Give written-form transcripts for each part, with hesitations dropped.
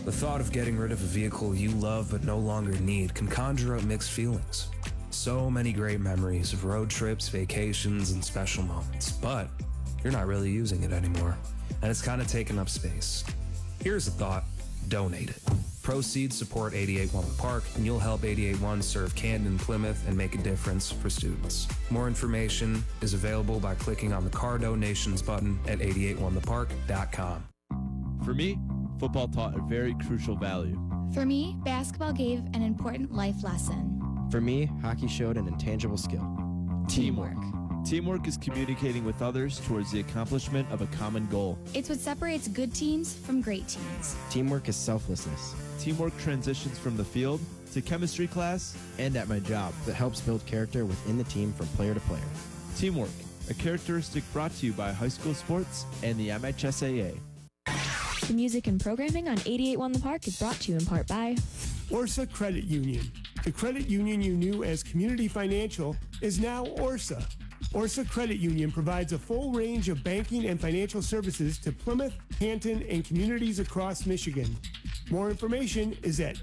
The thought of getting rid of a vehicle you love but no longer need can conjure up mixed feelings. So many great memories of road trips, vacations, and special moments, but you're not really using it anymore, and it's kind of taking up space. Here's a thought: donate it. Proceeds support 881 The Park, and you'll help 881 serve Camden, Plymouth, and make a difference for students. More information is available by clicking on the car donations button at 881thepark.com. For me, football taught a very crucial value. For me, basketball gave an important life lesson. For me, hockey showed an intangible skill. Teamwork. Teamwork is communicating with others towards the accomplishment of a common goal. It's what separates good teams from great teams. Teamwork is selflessness. Teamwork transitions from the field to chemistry class and at my job. That helps build character within the team from player to player. Teamwork, a characteristic brought to you by high school sports and the MHSAA. The music and programming on 88.1 The Park is brought to you in part by Orsa Credit Union. The credit union you knew as Community Financial is now Orsa. Orsa Credit Union provides a full range of banking and financial services to Plymouth, Canton, and communities across Michigan. More information is at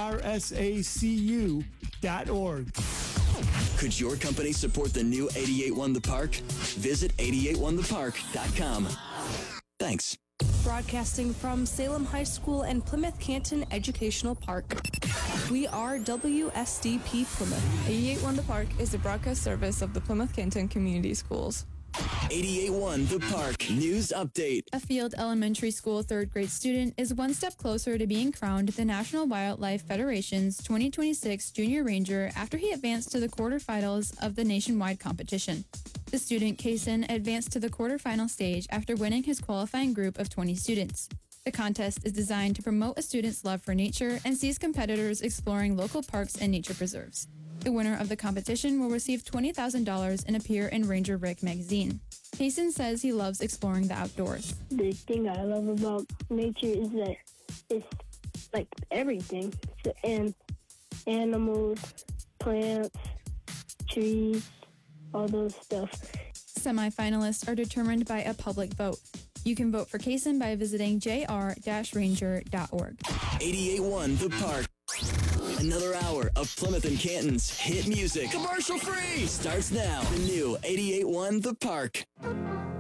orsacu.org. Could your company support the new 88.1 The Park? Visit 881thepark.com. Thanks. Broadcasting from Salem High School and Plymouth Canton Educational Park. We are WSDP Plymouth. 88.1 The Park is the broadcast service of the Plymouth Canton Community Schools. 88.1 The Park News Update. A Field Elementary School third grade student is one step closer to being crowned the National Wildlife Federation's 2026 Junior Ranger after he advanced to the quarterfinals of the nationwide competition. The student, Kaysen, advanced to the quarterfinal stage after winning his qualifying group of 20 students. The contest is designed to promote a student's love for nature and sees competitors exploring local parks and nature preserves. The winner of the competition will receive $20,000 and appear in Ranger Rick magazine. Kaysen says he loves exploring the outdoors. The thing I love about nature is that it's like everything. And animals, plants, trees, all those stuff. Semi-finalists are determined by a public vote. You can vote for Kaysen by visiting jr-ranger.org. 88.1 The Park. Another hour of Plymouth and Canton's hit music. Commercial free! Starts now. The new 88.1 The Park.